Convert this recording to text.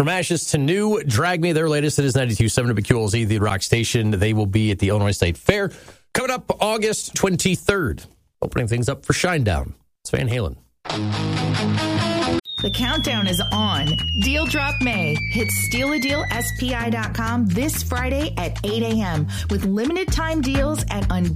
From Ashes to New, Drag Me, their latest. It is 92.7 WQLZ, the rock station. They will be at the Illinois State Fair coming up August 23rd. Opening things up for Shinedown. It's Van Halen. The countdown is on. Deal Drop May. Hit StealADealSPI.com this Friday at 8 a.m. with limited time deals at